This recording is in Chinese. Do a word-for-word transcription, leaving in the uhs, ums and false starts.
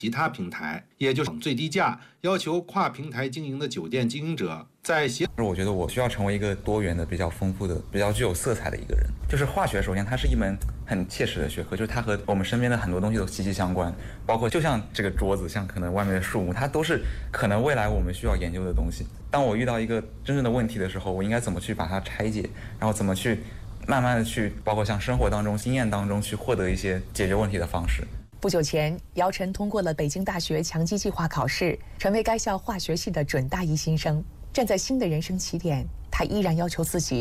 其他平台，也就是最低价，要求跨平台经营的酒店经营者在协。 我觉得我需要成为一个多元的、比较丰富的、比较具有色彩的一个人。就是化学，首先它是一门很切实的学科，就是它和我们身边的很多东西都息息相关，包括就像这个桌子，像可能外面的树木，它都是可能未来我们需要研究的东西。当我遇到一个真正的问题的时候，我应该怎么去把它拆解，然后怎么去慢慢的去，包括像生活当中、经验当中去获得一些解决问题的方式。 不久前，姚晨通过了北京大学强基计划考试，成为该校化学系的准大一新生。站在新的人生起点，他依然要求自己